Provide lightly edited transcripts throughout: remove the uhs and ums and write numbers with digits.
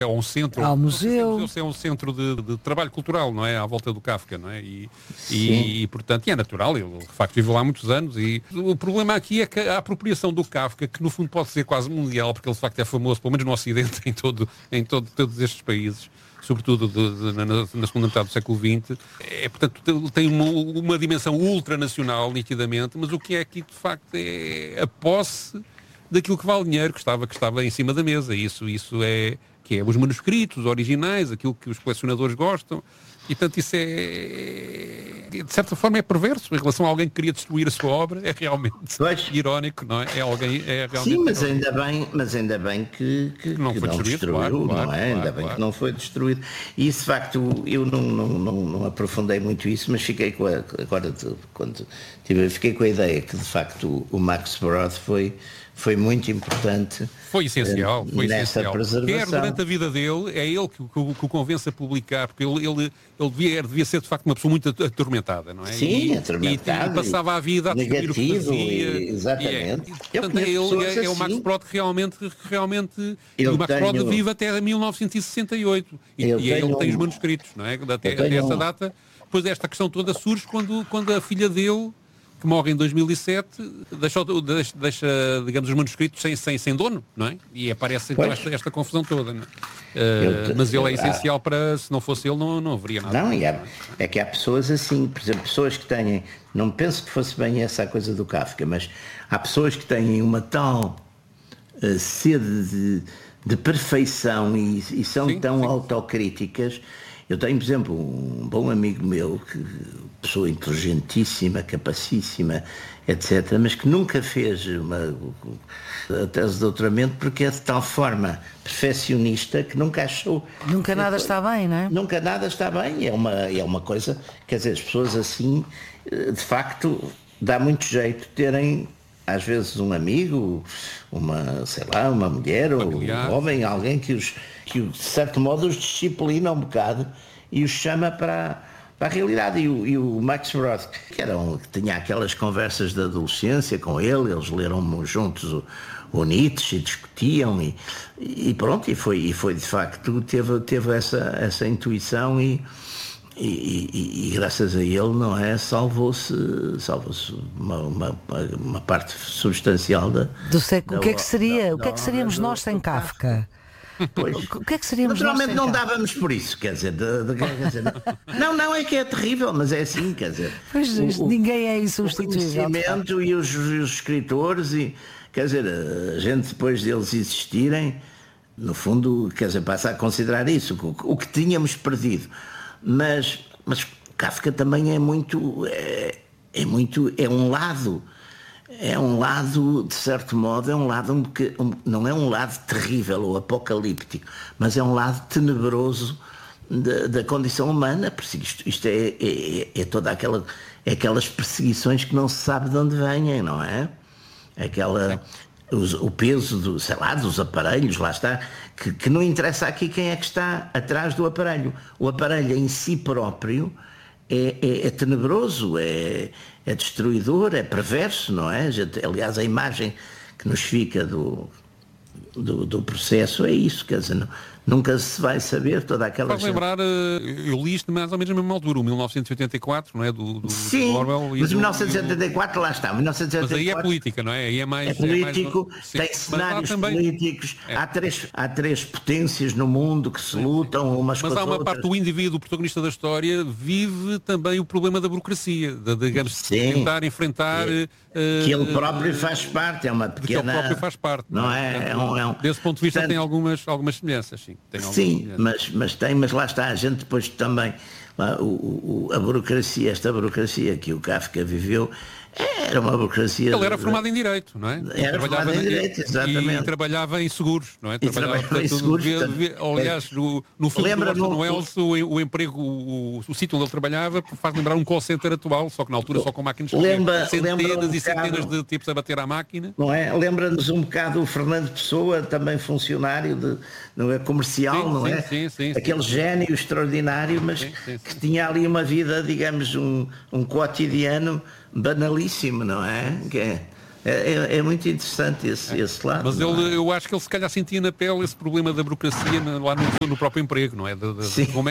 é um centro, ao museu. É um centro de trabalho cultural, não é? À volta do Kafka, não é? E portanto, é natural, ele de facto viveu lá há muitos anos e o problema aqui é que a apropriação do Kafka, que no fundo pode ser quase mundial, porque ele de facto é famoso, pelo menos no Ocidente, em todos estes países, sobretudo na segunda metade do século XX, portanto, tem uma dimensão ultranacional, nitidamente, mas o que é aqui de facto é a posse daquilo que vale dinheiro, que estava em cima da mesa. Isso é que é os manuscritos originais, aquilo que os colecionadores gostam, e portanto isso de certa forma é perverso em relação a alguém que queria destruir a sua obra, é realmente irónico, não é? É realmente sim, mas ainda bem que não destruiu, claro, não é? Ainda bem que não foi destruído. E isso, de facto, eu não aprofundei muito isso, mas fiquei com fiquei com a ideia que de facto o Max Brod foi muito importante. Foi essencial, nessa preservação. Quer durante a vida dele, é ele que o convence a publicar, porque ele devia ser de facto uma pessoa muito atormentada, não é? Sim, atormentada. E passava a vida a descobrir o que fazia. Exatamente. Portanto, ele é o Max Brod que realmente o Max Brod vive até 1968 e ele tem os manuscritos, não é? Até essa data. Depois esta questão toda surge quando a filha dele, que morre em 2007, deixa digamos, os manuscritos sem dono, não é? E aparece então esta confusão toda, não é? Mas ele é essencial para, se não fosse ele, não haveria nada. Não, é que há pessoas assim, por exemplo, pessoas que têm, não penso que fosse bem essa a coisa do Kafka, mas há pessoas que têm uma tal sede de perfeição e são tão autocríticas. Eu tenho, por exemplo, um bom amigo meu, pessoa inteligentíssima, capacíssima, etc., mas que nunca fez a tese de doutoramento porque é de tal forma perfeccionista que nunca achou... Nunca nada está bem, não é? Nunca nada está bem, é uma coisa... Quer dizer, as pessoas assim, de facto, dá muito jeito terem... Às vezes um amigo, uma mulher ou um homem, alguém que de certo modo os disciplina um bocado e os chama para a realidade. E o Max Brod, que tinha aquelas conversas da adolescência com ele, eles leram juntos o Nietzsche e discutiam e pronto, e foi de facto, teve essa intuição e graças a ele, não é, salvou-se uma parte substancial do século. O que é que seríamos nós sem Kafka? Pois. O que é que seríamos naturalmente nós sem não dávamos por isso, quer dizer, não é que é terrível, mas é assim, quer dizer. Pois, ninguém é insubstituível. O conhecimento e os escritores e, quer dizer, a gente depois deles existirem, no fundo, quer dizer, passa a considerar isso, o que tínhamos perdido. Mas Kafka também é um lado, de certo modo, não é um lado terrível ou apocalíptico, mas é um lado tenebroso da condição humana, porque isto é toda aquelas perseguições que não se sabe de onde vêm, não é? O peso dos aparelhos, lá está, que não interessa aqui quem é que está atrás do aparelho. O aparelho em si próprio é tenebroso, é destruidor, é perverso, não é? Aliás, a imagem que nos fica do processo é isso, quer dizer, nunca se vai saber toda aquela... Faz lembrar, eu li isto mais ou menos na mesma altura, o 1984, não é? Sim, do Orwell. Mas 1984, lá está, 1984... Mas aí é política, não é? Aí é mais... É político, tem cenários políticos, há três potências no mundo que se lutam umas com as outras. Mas há uma parte do indivíduo, o protagonista da história, vive também o problema da burocracia, digamos, tentar enfrentar... que ele próprio faz parte, é uma pequena... Que ele próprio faz parte. Não é? Desse ponto de vista, tem algumas semelhanças, sim. Mas lá está, a gente depois também, a burocracia, esta burocracia que o Kafka viveu, era uma burocracia... Ele era formado em Direito, não é? Era formado em Direito, exatamente. E trabalhava em seguros, não é? Trabalhava em seguros. Aliás, no filme do Orson Welles, o emprego, o sítio onde ele trabalhava, faz lembrar um call center atual, só que na altura só com máquinas centenas e centenas de tipos a bater à máquina. Não é? Lembra-nos um bocado o Fernando Pessoa, também funcionário não é, comercial, não é? Sim. Aquele gênio extraordinário, mas que tinha ali uma vida, digamos, um cotidiano banalíssimo, não é? É muito interessante esse lado. Mas eu acho que ele se calhar sentia na pele esse problema da burocracia lá no próprio emprego, não é? Como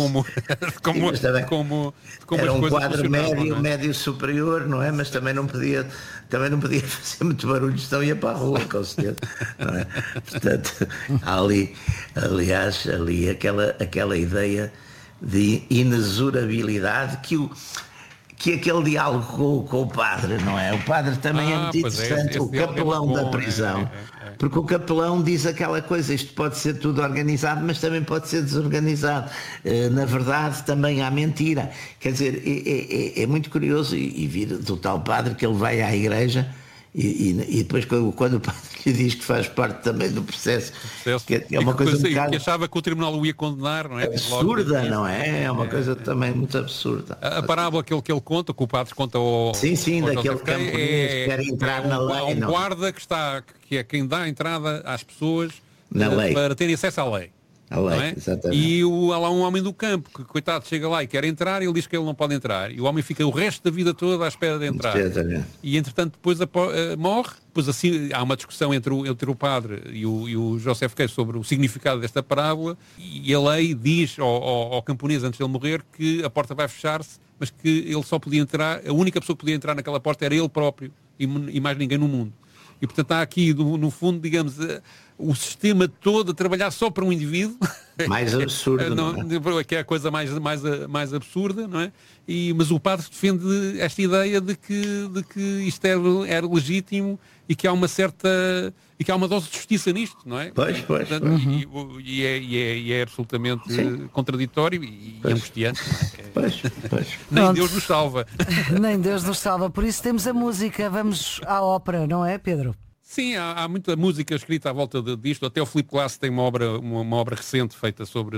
era as um coisas quadro médio, não é? médio superior, não é? Mas também não podia fazer muito barulho, senão ia para a rua, com certeza. Não é? Portanto, há ali aquela ideia de inexorabilidade que aquele diálogo com o padre, não é? O padre também é muito interessante, o capelão da prisão, porque o capelão diz aquela coisa, isto pode ser tudo organizado, mas também pode ser desorganizado. Na verdade, também há mentira. Quer dizer, é muito curioso e vir do tal padre que ele vai à igreja e depois quando o padre lhe diz que faz parte também do processo. Que é uma coisa que achava que o tribunal o ia condenar, não é? Absurda, não é? É uma coisa também muito absurda. A parábola que ele conta, que o padre conta ao... Sim, daquele camponês que quer entrar na lei. Há um guarda que é quem dá a entrada às pessoas na lei, para terem acesso à lei. A lei, exatamente. E há lá um homem do campo que, coitado, chega lá e quer entrar e ele diz que ele não pode entrar. E o homem fica o resto da vida toda à espera de entrar. Exatamente. E entretanto depois morre. Depois assim há uma discussão entre o padre e o José Queijo sobre o significado desta parábola. E a lei diz ao camponês antes de ele morrer que a porta vai fechar-se, mas que ele só podia entrar, a única pessoa que podia entrar naquela porta era ele próprio e mais ninguém no mundo. E portanto há aqui, no fundo, digamos, o sistema todo a trabalhar só para um indivíduo. Mais absurdo, não é? Que é a coisa mais absurda, não é? Mas o padre defende esta ideia de que isto era legítimo e que há uma dose de justiça nisto, não é? Pois. Portanto, e é absolutamente contraditório e angustiante. Pois. Nem Deus nos salva. Nem Deus nos salva. Por isso temos a música. Vamos à ópera, não é, Pedro? Sim, há muita música escrita à volta disto. Até o Filipe Glass tem uma obra recente feita sobre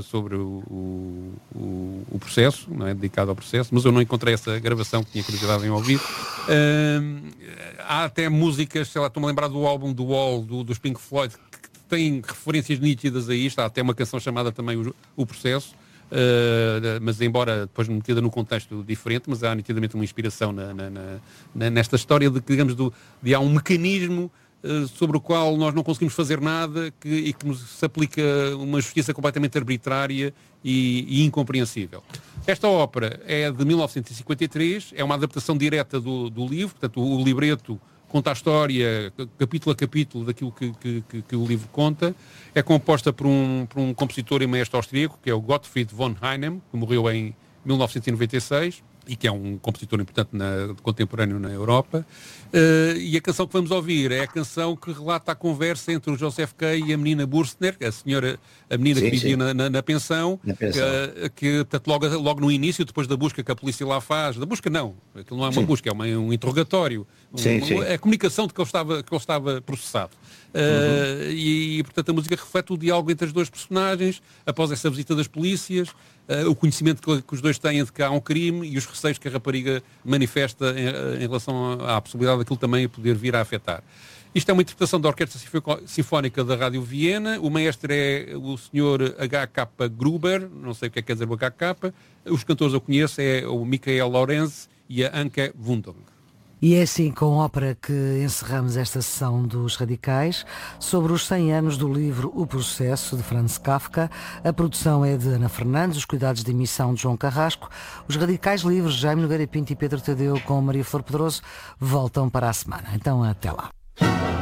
o processo, não é? Dedicado ao processo, mas eu não encontrei essa gravação, que tinha curiosidade em ouvir. Há até músicas, sei lá, estou-me a lembrar do álbum do Wall, dos Pink Floyd, que tem referências nítidas a isto. Há até uma canção chamada também o Processo. Mas embora depois metida num contexto diferente, mas há nitidamente uma inspiração nesta história de que, digamos, de há um mecanismo sobre o qual nós não conseguimos fazer nada e que nos se aplica uma justiça completamente arbitrária e incompreensível. Esta ópera é de 1953, é uma adaptação direta do livro, portanto o libreto conta a história, capítulo a capítulo, daquilo que o livro conta. É composta por um compositor e maestro austríaco, que é o Gottfried von Hanem, que morreu em 1996, e que é um compositor importante contemporâneo na Europa. E a canção que vamos ouvir é a canção que relata a conversa entre o Joseph Kay e a menina Burstner, a menina que vivia na pensão, que portanto, logo no início, depois da busca que a polícia lá faz, da busca não, aquilo não é uma busca, é um interrogatório, é a comunicação de que ele estava processado. E portanto a música reflete o diálogo entre as duas personagens após essa visita das polícias, o conhecimento que os dois têm de que há um crime e os receios que a rapariga manifesta em relação à possibilidade daquilo também poder vir a afetar. Isto é uma interpretação da Orquestra Sinfónica da Rádio Viena. O maestro é o Sr. H.K. Gruber, não sei o que quer dizer o HK. Os cantores eu conheço, é o Michael Lorenz e a Anke Wundung. E é assim com a ópera que encerramos esta sessão dos Radicais sobre os 100 anos do livro O Processo, de Franz Kafka. A produção é de Ana Fernandes, os cuidados de emissão de João Carrasco. Os Radicais Livres, Jaime Nogueira Pinto e Pedro Tadeu, com Maria Flor Pedroso, voltam para a semana. Então até lá.